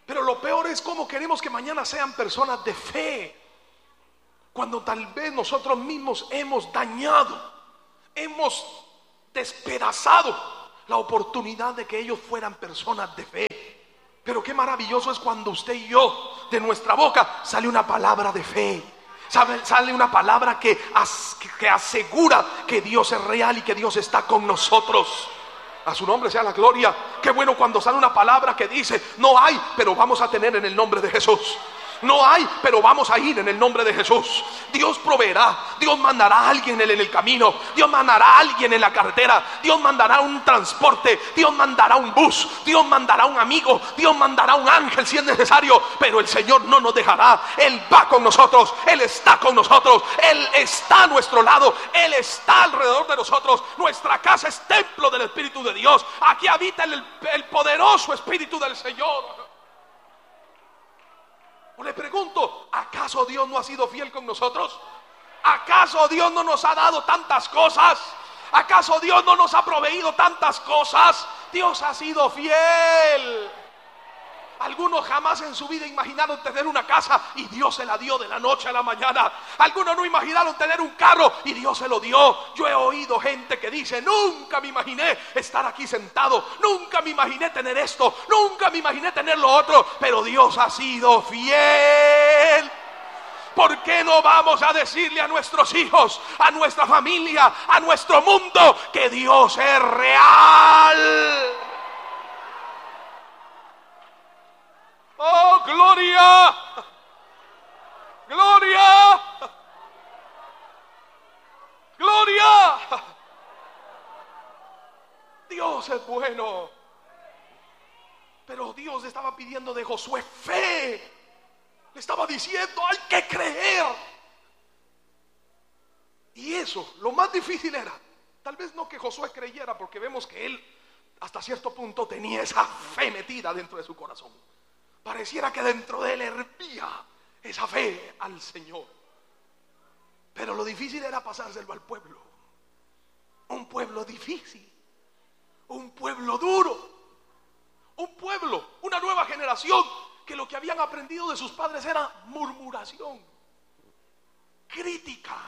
Pero lo peor es cómo queremos que mañana sean personas de fe, cuando tal vez nosotros mismos hemos dañado, hemos despedazado la oportunidad de que ellos fueran personas de fe. Pero qué maravilloso es cuando usted y yo, de nuestra boca sale una palabra de fe, sale una palabra que, que asegura que Dios es real y que Dios está con nosotros. A su nombre sea la gloria. Qué bueno cuando sale una palabra que dice: no hay, pero vamos a tener en el nombre de Jesús. No hay, pero vamos a ir en el nombre de Jesús. Dios proveerá, Dios mandará a alguien en el camino, Dios mandará a alguien en la carretera, Dios mandará un transporte, Dios mandará un bus, Dios mandará un amigo, Dios mandará un ángel si es necesario. Pero el Señor no nos dejará. Él va con nosotros, Él está con nosotros, Él está a nuestro lado, Él está alrededor de nosotros. Nuestra casa es templo del Espíritu de Dios. Aquí habita el, el poderoso Espíritu del Señor. O le pregunto, ¿acaso Dios no ha sido fiel con nosotros? ¿Acaso Dios no nos ha dado tantas cosas? ¿Acaso Dios no nos ha proveído tantas cosas? Dios ha sido fiel. Algunos jamás en su vida imaginaron tener una casa y Dios se la dio de la noche a la mañana. Algunos no imaginaron tener un carro y Dios se lo dio. Yo he oído gente que dice: nunca me imaginé estar aquí sentado, nunca me imaginé tener esto, nunca me imaginé tener lo otro. Pero Dios ha sido fiel. ¿Por qué no vamos a decirle a nuestros hijos, a nuestra familia, a nuestro mundo, que Dios es real? ¡Oh, gloria! ¡Gloria! ¡Gloria! Dios es bueno. Pero Dios le estaba pidiendo de Josué fe. Le estaba diciendo: hay que creer. Y eso, lo más difícil era, tal vez no que Josué creyera, porque vemos que él hasta cierto punto tenía esa fe metida dentro de su corazón. Pareciera que dentro de él hervía esa fe al Señor. Pero lo difícil era pasárselo al pueblo. Un pueblo difícil, un pueblo duro, un pueblo, una nueva generación que lo que habían aprendido de sus padres era murmuración, crítica.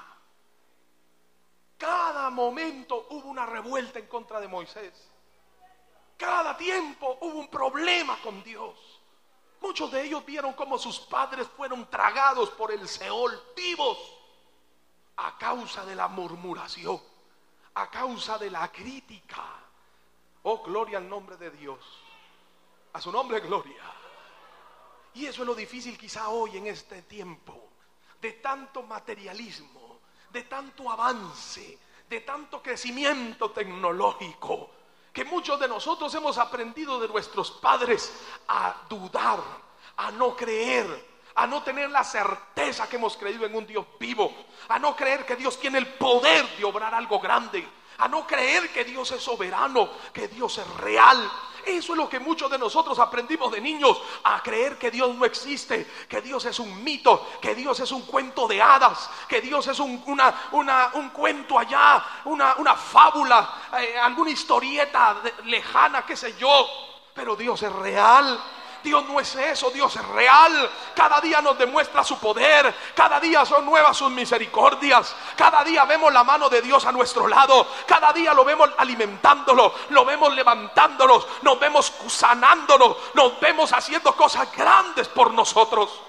Cada momento hubo una revuelta en contra de Moisés. Cada tiempo hubo un problema con Dios. Muchos de ellos vieron cómo sus padres fueron tragados por el Seol vivos a causa de la murmuración, a causa de la crítica. Oh, gloria al nombre de Dios. A su nombre, gloria. Y eso es lo difícil quizá hoy en este tiempo, de tanto materialismo, de tanto avance, de tanto crecimiento tecnológico, que muchos de nosotros hemos aprendido de nuestros padres a dudar, a no creer, a no tener la certeza que hemos creído en un Dios vivo, a no creer que Dios tiene el poder de obrar algo grande, a no creer que Dios es soberano, que Dios es real. Eso es lo que muchos de nosotros aprendimos de niños, a creer que Dios no existe, que Dios es un mito, que Dios es un cuento de hadas, que Dios es un, una, una, un cuento allá, una, una fábula, eh, alguna historieta de, lejana, qué sé yo. Pero Dios es real. Dios no es eso, Dios es real. Cada día nos demuestra su poder, cada día son nuevas sus misericordias, cada día vemos la mano de Dios a nuestro lado, cada día lo vemos alimentándolo, lo vemos levantándonos, nos vemos sanándonos, nos vemos haciendo cosas grandes por nosotros.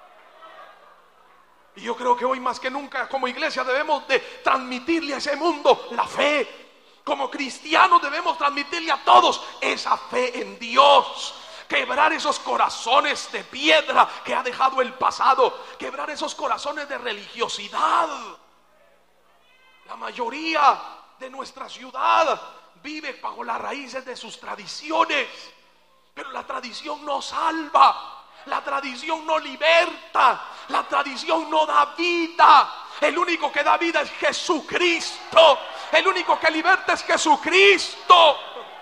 Y yo creo que hoy más que nunca como iglesia debemos de transmitirle a ese mundo la fe. Como cristianos debemos transmitirle a todos esa fe en Dios. Quebrar esos corazones de piedra que ha dejado el pasado. Quebrar esos corazones de religiosidad. La mayoría de nuestra ciudad vive bajo las raíces de sus tradiciones. Pero la tradición no salva. La tradición no liberta. La tradición no da vida. El único que da vida es Jesucristo. El único que liberta es Jesucristo.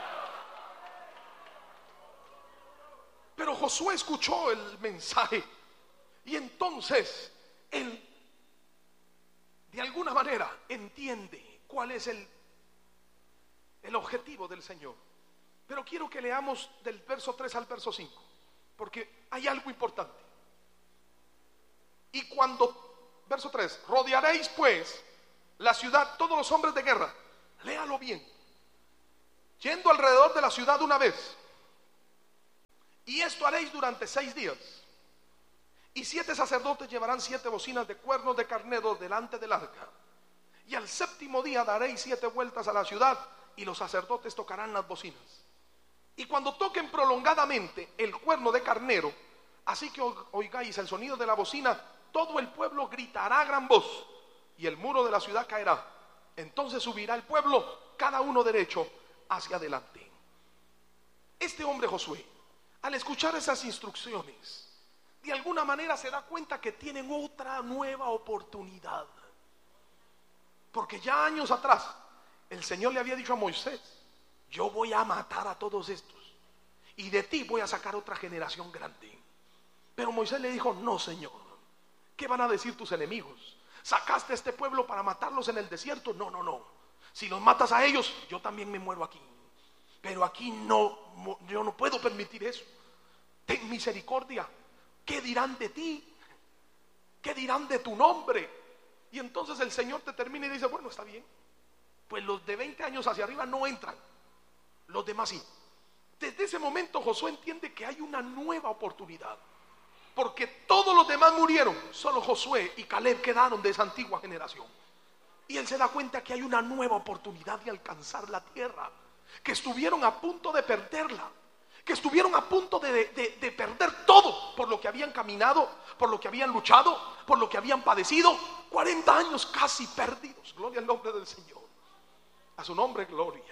Pero Josué escuchó el mensaje y entonces él de alguna manera entiende cuál es el, el objetivo del Señor. Pero quiero que leamos del verso tres al verso cinco. porque hay algo importante. Y cuando, verso tres, rodearéis pues la ciudad, todos los hombres de guerra, léalo bien, yendo alrededor de la ciudad una vez, y esto haréis durante seis días. Y siete sacerdotes llevarán siete bocinas de cuernos de carnero delante del arca. Y al séptimo día daréis siete vueltas a la ciudad, y los sacerdotes tocarán las bocinas. Y cuando toquen prolongadamente el cuerno de carnero, así que oigáis el sonido de la bocina, todo el pueblo gritará a gran voz, y el muro de la ciudad caerá. Entonces subirá el pueblo, cada uno derecho hacia adelante. Este hombre Josué, al escuchar esas instrucciones, de alguna manera se da cuenta que tienen otra nueva oportunidad. Porque ya años atrás el Señor le había dicho a Moisés: yo voy a matar a todos estos, y de ti voy a sacar otra generación grande. Pero Moisés le dijo: no, Señor, ¿qué van a decir tus enemigos? ¿Sacaste a este pueblo para matarlos en el desierto? No, no, no. Si los matas a ellos, yo también me muero aquí. Pero aquí no, yo no puedo permitir eso. Ten misericordia. ¿Qué dirán de ti? ¿Qué dirán de tu nombre? Y entonces el Señor te termina y dice: bueno, está bien, pues los de veinte años hacia arriba no entran, los demás sí. Desde ese momento Josué entiende que hay una nueva oportunidad, porque todos los demás murieron, solo Josué y Caleb quedaron de esa antigua generación. Y él se da cuenta que hay una nueva oportunidad de alcanzar la tierra, que estuvieron a punto de perderla, que estuvieron a punto de, de, de perder todo por lo que habían caminado, por lo que habían luchado, por lo que habían padecido. cuarenta años casi perdidos. Gloria al nombre del Señor. A su nombre, gloria.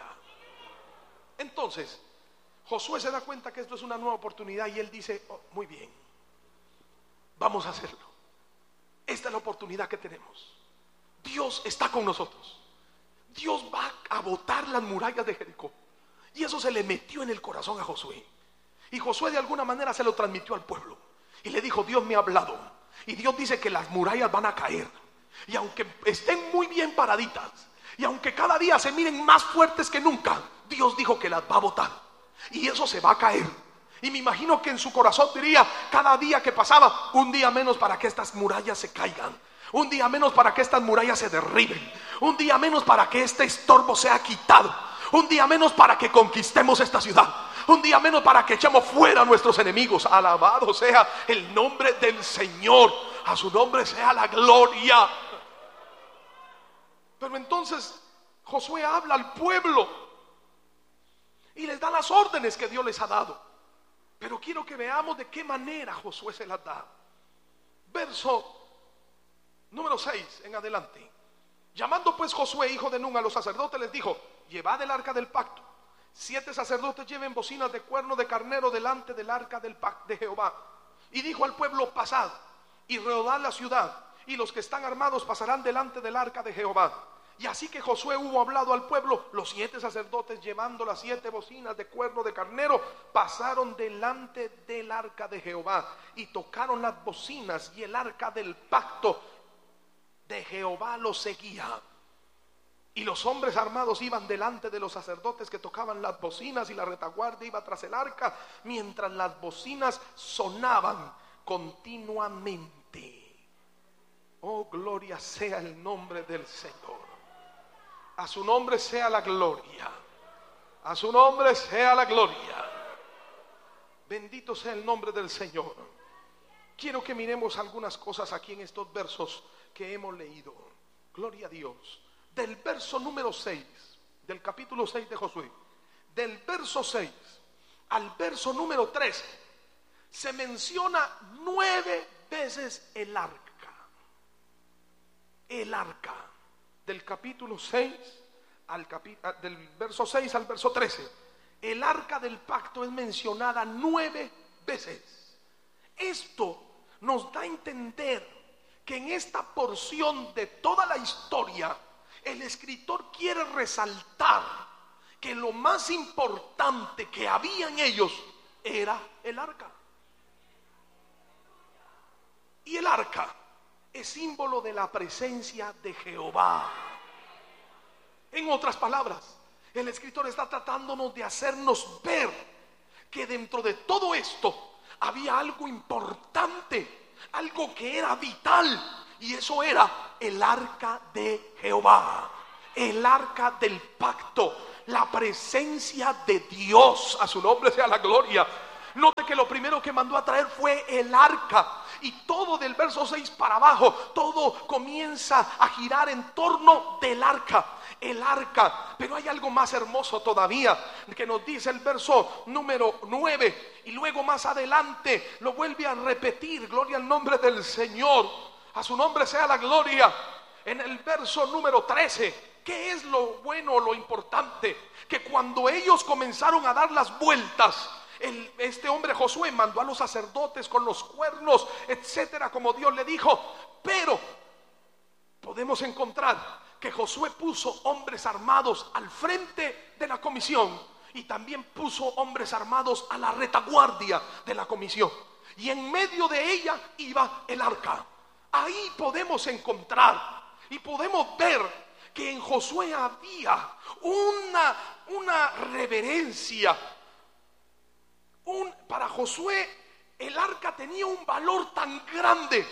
Entonces Josué se da cuenta que esto es una nueva oportunidad, y él dice: oh, muy bien, vamos a hacerlo. Esta es la oportunidad que tenemos. Dios está con nosotros. Dios va a botar las murallas de Jericó. Y eso se le metió en el corazón a Josué. Y Josué de alguna manera se lo transmitió al pueblo. Y le dijo: Dios me ha hablado. Y Dios dice que las murallas van a caer. Y aunque estén muy bien paraditas, y aunque cada día se miren más fuertes que nunca, Dios dijo que las va a botar. Y eso se va a caer. Y me imagino que en su corazón diría: cada día que pasaba, un día menos para que estas murallas se caigan. Un día menos para que estas murallas se derriben. Un día menos para que este estorbo sea quitado. Un día menos para que conquistemos esta ciudad. Un día menos para que echemos fuera a nuestros enemigos. Alabado sea el nombre del Señor. A su nombre sea la gloria. Pero entonces Josué habla al pueblo y les da las órdenes que Dios les ha dado. Pero quiero que veamos de qué manera Josué se las da. Verso número seis en adelante. Llamando pues Josué, hijo de Nun, a los sacerdotes, les dijo: llevad el arca del pacto. Siete sacerdotes lleven bocinas de cuerno de carnero delante del arca del pacto de Jehová. Y dijo al pueblo: pasad y rodead la ciudad, y los que están armados pasarán delante del arca de Jehová. Y así que Josué hubo hablado al pueblo, los siete sacerdotes, llevando las siete bocinas de cuerno de carnero, pasaron delante del arca de Jehová y tocaron las bocinas, y el arca del pacto de Jehová los seguía. Y los hombres armados iban delante de los sacerdotes que tocaban las bocinas, y la retaguardia iba tras el arca, mientras las bocinas sonaban continuamente. Oh, gloria sea el nombre del Señor. A su nombre sea la gloria. A su nombre sea la gloria. Bendito sea el nombre del Señor. Quiero que miremos algunas cosas aquí en estos versos que hemos leído. Gloria a Dios. Del verso número seis del capítulo seis de Josué, del verso seis al verso número trece, se menciona nueve veces el arca. El arca. Del capítulo seis al capi- del verso seis al verso trece, el arca del pacto es mencionada nueve veces. Esto nos da a entender que en esta porción de toda la historia, el escritor quiere resaltar que lo más importante que había en ellos era el arca. Y el arca es símbolo de la presencia de Jehová. En otras palabras, el escritor está tratándonos de hacernos ver que dentro de todo esto había algo importante, algo que era vital, y eso era el arca de Jehová, el arca del pacto, la presencia de Dios. A su nombre sea la gloria. Note que lo primero que mandó a traer fue el arca, y todo del verso seis para abajo, todo comienza a girar en torno del arca, el arca. Pero hay algo más hermoso todavía que nos dice el verso número nueve, y luego más adelante lo vuelve a repetir. Gloria al nombre del Señor, a su nombre sea la gloria. En el verso número trece, ¿qué es lo bueno, lo importante? Que cuando ellos comenzaron a dar las vueltas, El, este hombre Josué mandó a los sacerdotes con los cuernos, etcétera, como Dios le dijo. Pero podemos encontrar que Josué puso hombres armados al frente de la comisión, y también puso hombres armados a la retaguardia de la comisión, y en medio de ella iba el arca. Ahí podemos encontrar y podemos ver que en Josué había una, una reverencia. Un, para Josué el arca tenía un valor tan grande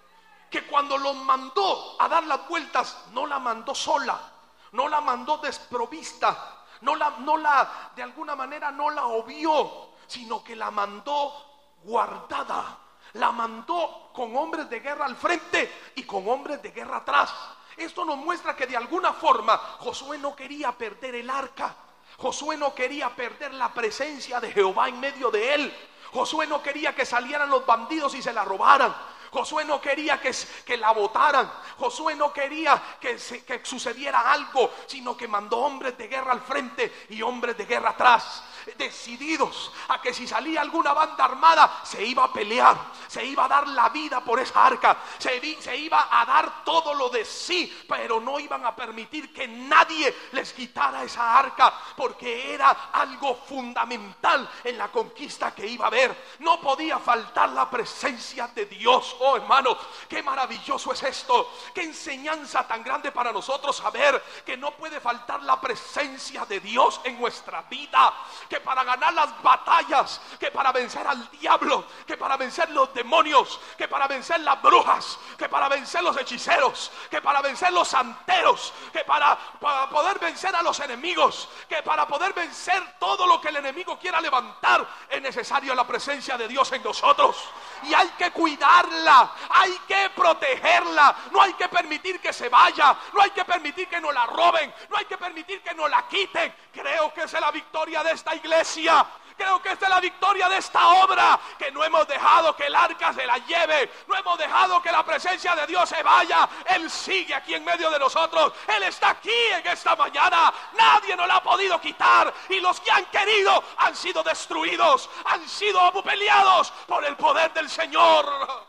que cuando los mandó a dar las vueltas, no la mandó sola, no la mandó desprovista, no la, no la, de alguna manera no la obvió, sino que la mandó guardada, la mandó con hombres de guerra al frente y con hombres de guerra atrás. Esto nos muestra que de alguna forma Josué no quería perder el arca. Josué no quería perder la presencia de Jehová en medio de él. Josué no quería que salieran los bandidos y se la robaran. Josué no quería que, que la botaran. Josué no quería que, se, que sucediera algo, sino que mandó hombres de guerra al frente y hombres de guerra atrás, decididos a que si salía alguna banda armada, se iba a pelear, se iba a dar la vida por esa arca, se, se iba a dar todo lo de sí, pero no iban a permitir que nadie les quitara esa arca, porque era algo fundamental en la conquista que iba a haber. No podía faltar la presencia de Dios. Oh, hermano, qué maravilloso es esto. Qué enseñanza tan grande para nosotros saber que no puede faltar la presencia de Dios en nuestra vida. Que para ganar las batallas, que para vencer al diablo, que para vencer los demonios, que para vencer las brujas, que para vencer los hechiceros, que para vencer los santeros, que para, para poder vencer a los enemigos, que para poder vencer todo lo que el enemigo quiera levantar, es necesaria la presencia de Dios en nosotros. Y hay que cuidarla, hay que protegerla, no hay que permitir que se vaya, no hay que permitir que nos la roben, no hay que permitir que nos la quiten. Creo que esa es la victoria de esta iglesia. Creo que esta es la victoria de esta obra, que no hemos dejado que el arca se la lleve, no hemos dejado que la presencia de Dios se vaya. Él sigue aquí en medio de nosotros, Él está aquí en esta mañana, nadie nos la ha podido quitar, y los que han querido han sido destruidos, han sido peleados por el poder del Señor.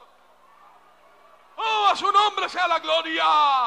Oh, a su nombre sea la gloria.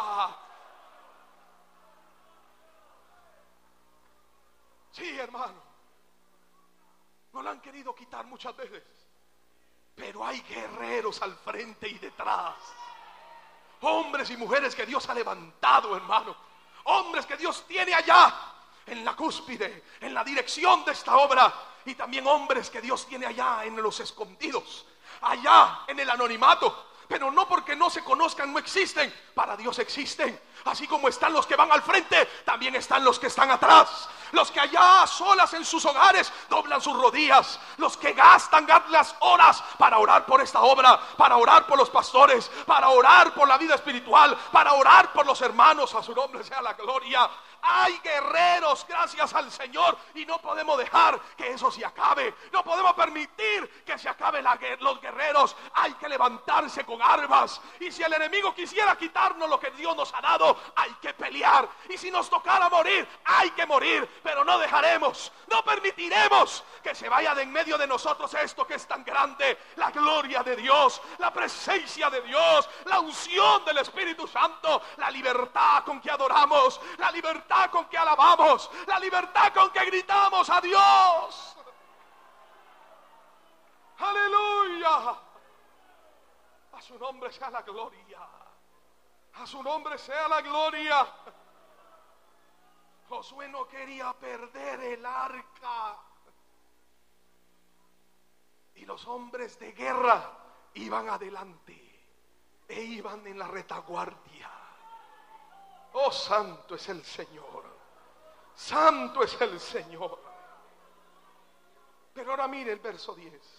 Sí, hermano, no la han querido quitar muchas veces, pero hay guerreros al frente y detrás, hombres y mujeres que Dios ha levantado, hermano, hombres que Dios tiene allá en la cúspide, en la dirección de esta obra, y también hombres que Dios tiene allá en los escondidos, allá en el anonimato. Pero no porque no se conozcan no existen, para Dios existen. Así como están los que van al frente, también están los que están atrás. Los que allá solas en sus hogares doblan sus rodillas. Los que gastan las horas para orar por esta obra, para orar por los pastores, para orar por la vida espiritual, para orar por los hermanos. A su nombre sea la gloria. Hay guerreros, gracias al Señor, y no podemos dejar que eso se acabe. No podemos permitir que se acabe la, los guerreros. Hay que levantarse con armas, y si el enemigo quisiera quitarnos lo que Dios nos ha dado, hay que pelear, y si nos tocara morir, hay que morir, pero no dejaremos, no permitiremos que se vaya de en medio de nosotros esto que es tan grande, la gloria de Dios, la presencia de Dios, la unción del Espíritu Santo, la libertad con que adoramos, la libertad con que alabamos, la libertad con que gritamos a Dios. Aleluya. A su nombre sea la gloria. A su nombre sea la gloria. Josué no quería perder el arca, y los hombres de guerra iban adelante e iban en la retaguardia. Oh, santo es el Señor, santo es el Señor. Pero ahora mire el verso diez.